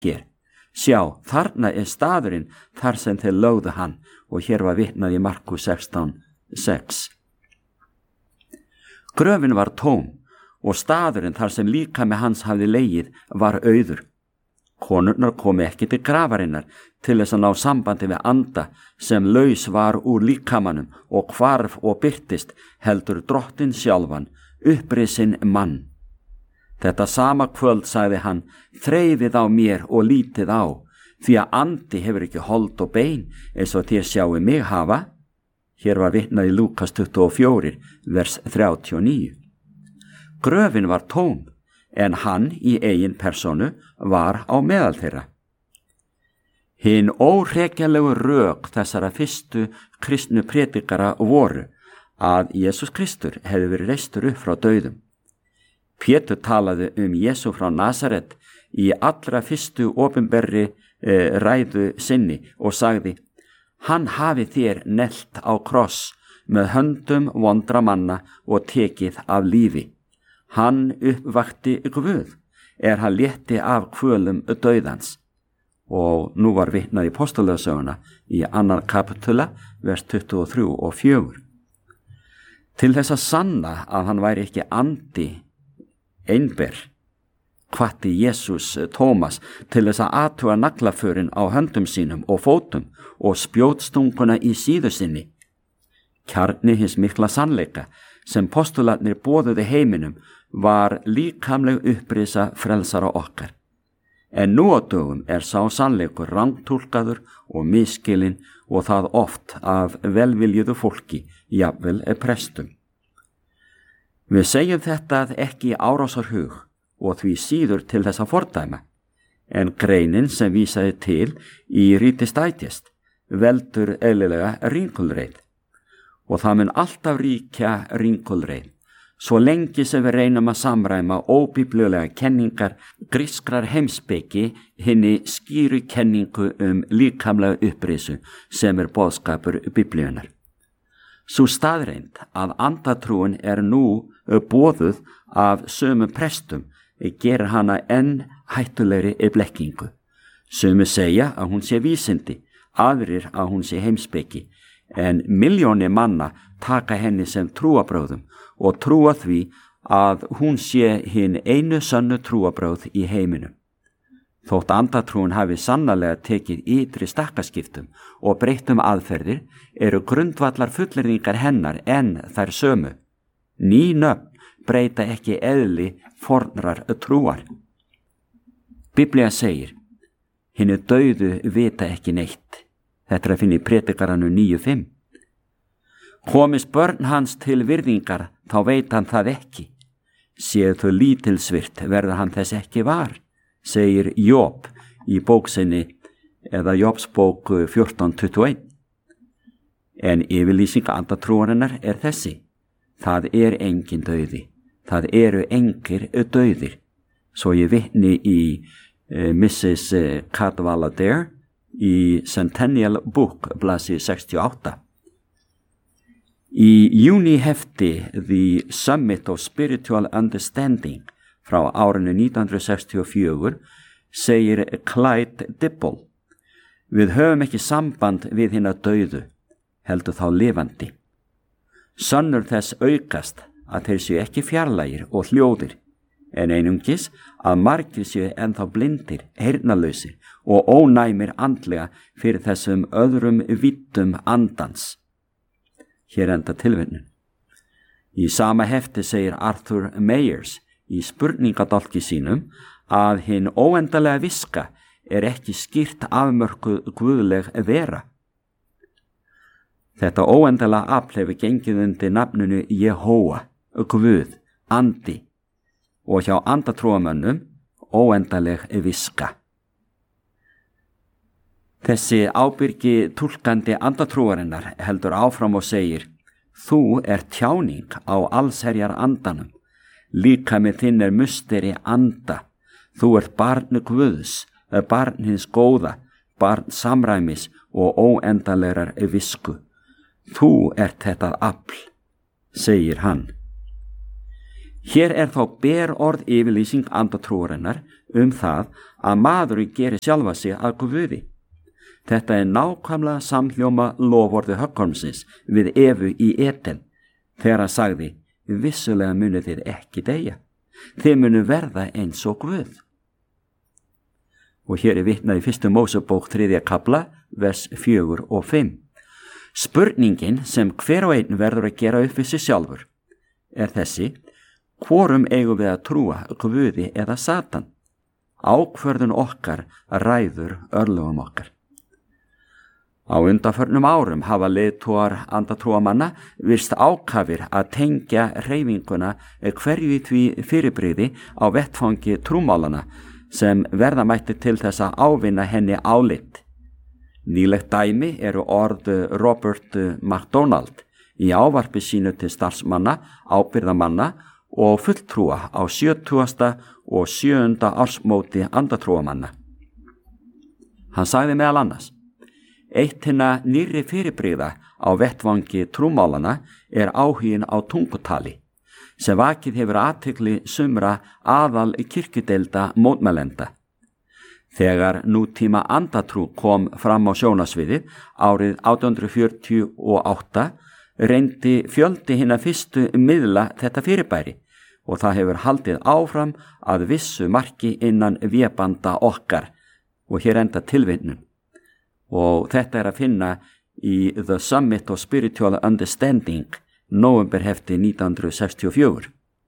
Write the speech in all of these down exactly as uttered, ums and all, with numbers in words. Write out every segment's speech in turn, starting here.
hér. Sjá, þarna er staðurinn þar sem þeir lögðu hann, og hér var vitnað í Markús sextán sex. Gröfin var tóm og staðurinn þar sem líkami hans hafði legið var auður. Konurnar komu ekki til grafarinnar til þess að ná sambandi við anda sem laus var úr líkamanum og hvarf og birtist, heldur drottinn sjálfan, upprisinn mann. Þetta sama kvöld sagði hann, þreifið á mér og lítið á, því að andi hefur ekki hold og bein eins og þér sjáu mig hafa. Hér var vitnað í Lúkas tuttugu og fjögur, vers þrjátíu og níu. Gröfin var tóm, en hann í eigin persónu var á meðal þeirra. Hinn óhrekjanlegu rök þessara fyrstu kristnu predikara voru að Jesús Kristur hefði verið reistur upp frá dauðum. Pétur talaði um Jesú frá Nasaret í allra fyrstu opinberri eh, ræðu sinni og sagði, hann hafi þér nelt á kross með höndum vondra manna og tekið af lífi. Hann uppvakti Guð, er hann létti af kvölum dauðans. Og nú var vitnað í Póstulögsöguna í annar kapitula, vers tuttugu og þrjú og fjögur. Til þess að sanna að hann væri ekki andi einber, hvatti Jesús Tómas til þess að athuga naglaförin á höndum sínum og fótum og spjótstunguna í síðu sinni. Kjarni hins mikla sannleika sem postularnir boðuðu heiminum var líkamleg upprisa frelsara okkar. En nú á dögum er sá sannleikur rangtúlkaður og misskilinn og það oft af velviljuðu fólki, jafnvel prestum. Við segjum þetta ekki í árásarhug og því síður til þess að fordæma, en greinin sem vísaði til í Reader's Digest veldur eðlilega ringulreið, og það mun alltaf ríkja ringulreið, svo lengi sem við reynum að samræma óbíblulega kenningar grískrar heimspeki hinni skýru kenningu um líkamlega upprisu sem er boðskapur biblíunnar. Sú staðreind að andatrúin er nú boðuð af sömu prestum gerir hana enn hættulegri blekkingu. Sömu segja að hún sé vísindi, aðrir að hún sé heimspeki, en milljónir manna taka henni sem trúabröðum og trúa því að hún sé hinn einu sönnu trúabröð í heiminum. Þótt andatrúin hafi sannarlega tekið ytri stakkaskiptum og breyttum aðferðir eru grundvallar fullyrðingar hennar en þær sömu. Ný nöfn breyta ekki eðli fornrar trúar. Biblía segir, hinnu dauðu vita ekki neitt. Þetta er að finna í Predikaranu níu fimm. Komist börn hans til virðingar, þá veit hann það ekki. Séu þau lítilsvirt verða hann þess ekki var, segir Job í bóksinni eða Jobs bók fjórtán tuttugu og eitt. En yfirlýsing andatrúarinnar er þessi. Það er engin dauði. Það eru engir dauðir. Svo ég vitni í uh, missus Cadwallader í Centennial Book, blaðsíðu sextíu og átta. Í júní hefti The Summit of Spiritual Understanding frá árinu nítján hundruð sextíu og fjögur segir Clyde Dibble, við höfum ekki samband við hina dauðu, heldur þá lifandi. Sönnur þess aukast að þeir séu ekki fjarlægir og hljóðir, en einungis að margir séu ennþá blindir, heyrnarlausir og ónæmir andlega fyrir þessum öðrum vittum andans. Hér enda tilvinnun. Í sama hefti segir Arthur Mayers í spurningadálki sínum að hinn óendalega viska er ekki skýrt afmörkuð guðleg vera. Þetta óendalega afl hefur gengið undir nafninu Jehóa, Guð, andi, og hjá andatrúamönnum óendaleg viska. Þessi ábyrgi túlkandi andatrúarinnar heldur áfram og segir, þú er tjáning á allsherjar andanum, líkami þinn er musteri anda, þú ert barn Guðs, barn hins góða, barn samræmis og óendalegrar visku. Þú ert þetta afl, segir hann. Hér er þó ber orð yfirlýsing andatrúarinnar um það að maðurinn gerir sjálfa sig að Guði. Þetta er nákvæmlega samhljóma loforði Höggormsins við Evu í Eden þegar hann sagði: vissulega munu þið ekki deyja, þið munu verða eins og Guð. Og hér er vitnað í fyrstu Mósebók þriðja kafla, vers fjögur og fimm. Spurningin sem hver og einn verður að gera upp við sig sjálfur er þessi: hvorum eigum við að trúa, Guði eða Satan? Ákvörðun okkar ræður örlögum okkar. Á undanförnum árum hafa leiðtogar andatrúamanna virst ákafir að tengja hreyfinguna hverju í því fyrirbrigði á vettfangi trúmálana sem verða mætti til þess að ávinna henni álit. Nýlegt dæmi eru orð Robert McDonald í ávarpi sínu til starfsmanna, ábyrgðamanna og fulltrúa á sjötugasta og sjöunda ársmóti andatrúamanna. Hann sagði meðal annars: eitt hinna nýrri fyrirbrigða á vettvangi trúmálana er áhugin á tungutali, sem vakið hefur athygli sumra aðal kirkjudeilda mótmælenda. Þegar nútíma andatrú kom fram á sjónasviðið árið átján hundruð fjörutíu og átta reyndi fjöldi hinna fyrstu miðla þetta fyrirbæri og það hefur haldið áfram að vissu marki innan vébanda okkar, og hér enda tilvinnun. Og þetta er að finna í The Summit of Spiritual Understanding, nóvemberhefti nítján hundruð sextíu og fjögur.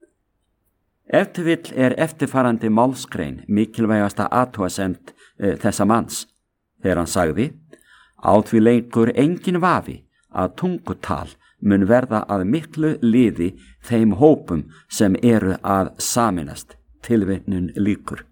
Ef til vill er eftirfarandi málsgrein mikilvægasta athugasemd e, þessa manns, þegar hann sagði: á því leikur engin vafi að tungutal mun verða að miklu liði þeim hópum sem eru að sameinast. Tilvitnun lýkur.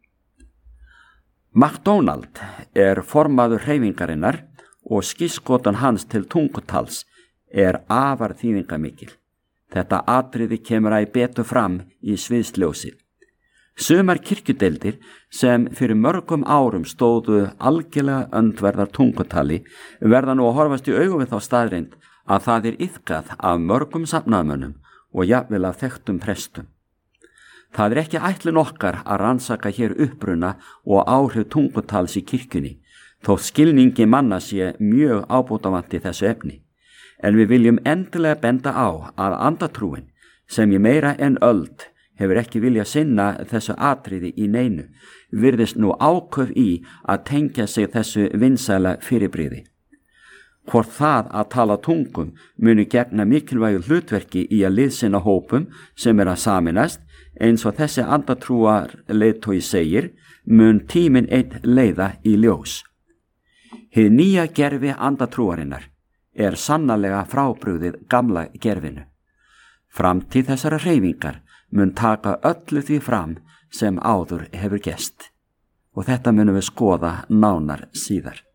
McDonald er formaður hreyfingarinnar og skírskotun hans til tungutals er afar þýðingamikil. Þetta atriði kemur æ betur fram í sviðsljósið. Sumar kirkjudeildir sem fyrir mörgum árum stóðu algjörlega öndverðar tungutali verða nú að horfast í augu við þá staðreind að það er iðkað af mörgum safnaðmönnum og jafnvel af þekktum prestum. Það er ekki ætlun okkar að rannsaka hér uppruna og áhrif tungutals í kirkjunni, þó skilningi manna sé mjög ábótavant í þessu efni. En við viljum endilega benda á að andatrúin, sem í meira en öld hefur ekki viljað sinna þessu atriði í neinu, virðist nú áköf í að tengja sig þessu vinsæla fyrirbrigði. Hvort það að tala tungum muni gegna mikilvægu hlutverki í að liðsinna hópum sem er að sameinast, eins og þessi andatrúar leiðtogi segir, mun tíminn einn leiða í ljós. Hið nýja gerfi andatrúarinnar er sannarlega frábrugðið gamla gerfinu. Framtíð þessara hreyfingar mun taka öllu því fram sem áður hefur gerst, og þetta munum við skoða nánar síðar.